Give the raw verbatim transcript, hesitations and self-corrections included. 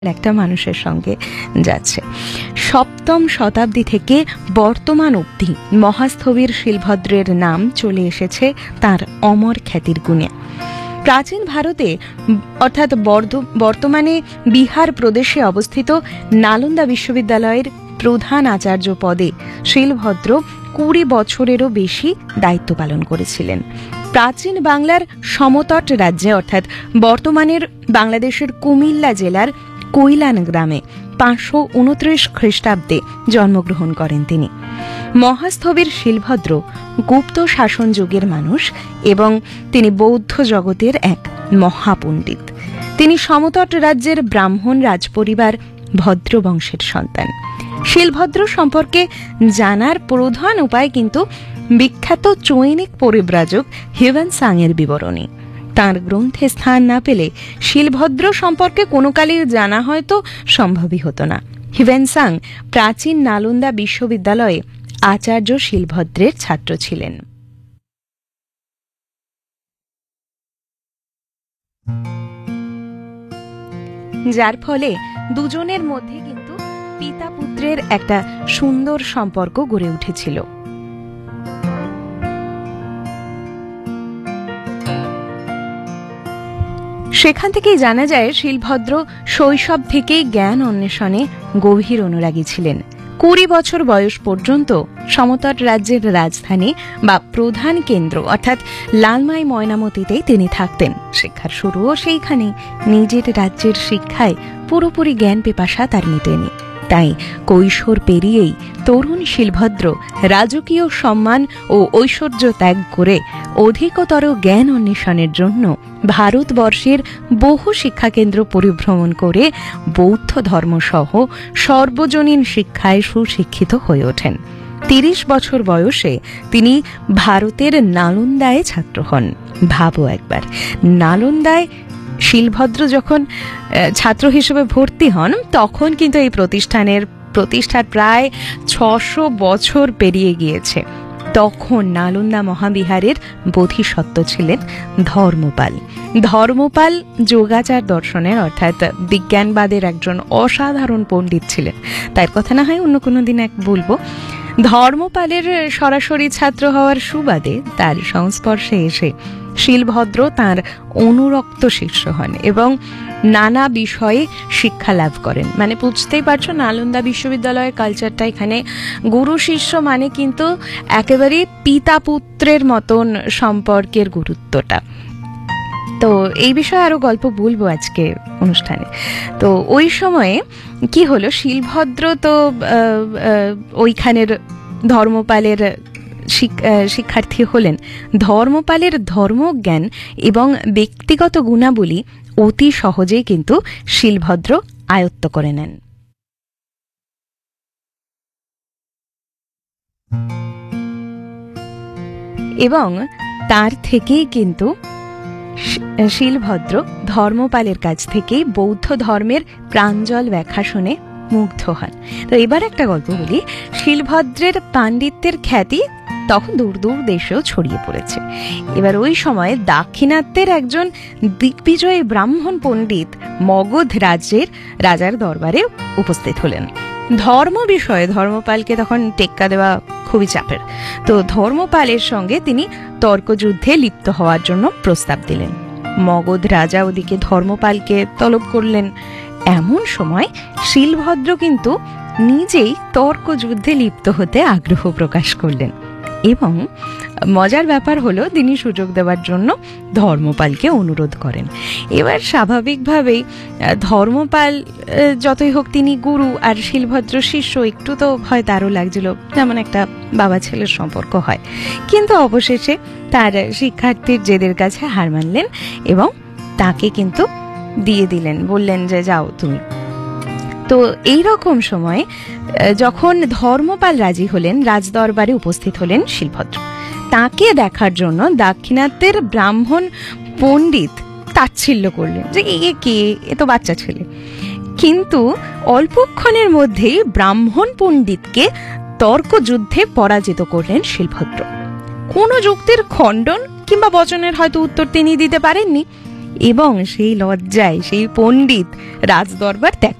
একটা মানুষের সঙ্গে যাচ্ছে। সপ্তম শতাব্দী থেকে বর্তমান অবধি মহাস্থবির শিলভদ্রের নাম চলে এসেছে তার অমর খ্যাতির গুণে। প্রাচীন ভারতে অর্থাৎ বর্তমানে বিহার প্রদেশে অবস্থিত নালন্দা বিশ্ববিদ্যালয়ের প্রধান আচার্য পদে শিলভদ্র কুড়ি বছরেরও বেশি দায়িত্ব পালন করেছিলেন। প্রাচীন বাংলার সমতট রাজ্যে অর্থাৎ বর্তমানের বাংলাদেশের কুমিল্লা জেলার কৈলান গ্রামে পাঁচশো উনত্রিশ খ্রিস্টাব্দে জন্মগ্রহণ করেন তিনি। মহাস্থবির শিলভদ্র গুপ্ত শাসন যুগের মানুষ এবং তিনি বৌদ্ধ জগতের এক মহাপণ্ডিত। তিনি সমতট রাজ্যের ব্রাহ্মণ রাজপরিবার ভদ্রবংশের সন্তান। শিলভদ্র সম্পর্কে জানার প্রধান উপায় কিন্তু বিখ্যাত চৈনিক পরিব্রাজক হিউয়েন-সাং এর বিবরণী। তাঁর গ্রন্থে স্থান না পেলে শিলভদ্র সম্পর্কে কোনো কালই জানা হয়তো সম্ভবই হতো না। হিউয়েন-সাং প্রাচীন নালন্দা বিশ্ববিদ্যালয়ে আচার্য শিলভদ্রের ছাত্র ছিলেন। যার ফলে দুজনের মধ্যে কিন্তু পিতা পুত্রের একটা সুন্দর সম্পর্ক গড়ে উঠেছিল। সেখান থেকেই জানা যায় শিলভদ্র শৈশব থেকেই জ্ঞান অন্বেষণে গভীর অনুরাগী ছিলেন। কুড়ি বছর বয়স পর্যন্ত সমতট রাজ্যের রাজধানী বা প্রধান কেন্দ্র অর্থাৎ লালমাই ময়নামতিতেই তিনি থাকতেন। শিক্ষার শুরুও সেইখানে। নিজের রাজ্যের শিক্ষায় পুরোপুরি জ্ঞান পিপাসা তার মেটেনি। তাই কৈশোর পেরিয়েই তরুণ শিলভদ্র রাজকীয় সম্মান ও ঐশ্বর্য ত্যাগ করে অধিকতর জ্ঞান অন্বেষণের জন্য ভারতবর্ষের বহু শিক্ষাকেন্দ্র পরিভ্রমণ করে বৌদ্ধ ধর্মসহ সর্বজনীন শিক্ষায় সুশিক্ষিত হয়ে ওঠেন। তিরিশ বছর বয়সে তিনি ভারতের নালন্দায় ছাত্র হন। ভাবো একবার, নালন্দায় শিলভদ্র যখন ছাত্র হিসেবে ভর্তি হন তখন কিন্তু এই প্রতিষ্ঠানের প্রতিষ্ঠার প্রায় ছশো বছর পেরিয়ে গিয়েছে। তখন নালন্দা মহাবিহারের বোধিসত্ত্ব ছিলেন ধর্মপাল। ধর্মপাল যোগাচার দর্শনের অর্থাৎ বিজ্ঞানবাদের একজন অসাধারণ পণ্ডিত ছিলেন। তার কথা না হয় অন্য কোনো দিন এক বলবো। ধর্মপালের সরাসরি ছাত্র হওয়ার সুবাদে তার সংস্পর্শে এসে শিলভদ্র তাঁর অনুরক্ত শিষ্য হন এবং নানা বিষয়ে শিক্ষা লাভ করেন। মানে বুঝতেই পারছো নালন্দা বিশ্ববিদ্যালয়ের কালচারটা এখানে গুরু শিষ্য মানে কিন্তু একেবারে পিতা পুত্রের মতন সম্পর্কের গুরুত্বটা। তো এই বিষয়ে আরো গল্প বলবো আজকে অনুষ্ঠানে। তো ওই সময়ে কি হলো, শিলভদ্র তো ওইখানের ধর্মপালের শিক্ষার্থী হলেন। ধর্মপালের ধর্মজ্ঞান এবং ব্যক্তিগত গুণাবলী অতি সহজেই কিন্তু শিলভদ্র আয়ত্ত করে নেন। এবং তার থেকেই কিন্তু শিলভদ্র ধর্মপালের কাছ থেকেই বৌদ্ধ ধর্মের প্রাঞ্জল ব্যাখ্যা শুনে মুগ্ধ হন। তো এবার একটা গল্প বলি। শিলভদ্রের পাণ্ডিত্যের খ্যাতি তখন দূর দূর দেশেও ছড়িয়ে পড়েছে। এবার ওই সময় দাক্ষিণাত্যের একজন দিগ্বিজয়ী ব্রাহ্মণ পণ্ডিত মগধ রাজ্যের রাজার দরবারে উপস্থিত হলেন। ধর্ম বিষয়ে ধর্মপালকে তখন টেক্কা দেওয়া খুবই চাপের। তো ধর্মপালের সঙ্গে তিনি তর্কযুদ্ধে লিপ্ত হওয়ার জন্য প্রস্তাব দিলেন। মগধ রাজা ওদিকে ধর্মপালকে তলব করলেন। এমন সময় শিলভদ্র কিন্তু নিজেই তর্কযুদ্ধে লিপ্ত হতে আগ্রহ প্রকাশ করলেন এবং মজার ব্যাপার হলো তিনি সুযোগ দেওয়ার জন্য ধর্মপালকে অনুরোধ করেন। এবার স্বাভাবিকভাবেই ধর্মপাল যতই হোক তিনি গুরু আর শিলভদ্র শিষ্য, একটু তো ভয় তারও লাগছিল, যেমন একটা বাবা ছেলের সম্পর্ক হয়। কিন্তু অবশেষে তার শিক্ষার্থীর জেদের কাছে হার মানলেন এবং তাকে কিন্তু দিয়ে দিলেন, বললেন যে যাও তুমি। তো এই রকম সময় যখন ধর্মপাল রাজি হলেন, রাজদরবারে উপস্থিত হলেন শিলভদ্র। তাকে দেখার জন্য দাক্ষিণাত্যের ব্রাহ্মণ পণ্ডিত তাচ্ছিল্য করলেন যে এ কে, এ তো বাচ্চা ছেলে। কিন্তু অল্পক্ষণের মধ্যেই ব্রাহ্মণ পণ্ডিতকে তর্কযুদ্ধে পরাজিত করলেন শিলভদ্র। কোনো যুক্তির খণ্ডন কিংবা বচনের হয়তো উত্তর তিনি দিতে পারেননি। এবং সেই লজ্জায় সেই পণ্ডিত রাজদরবার ত্যাগ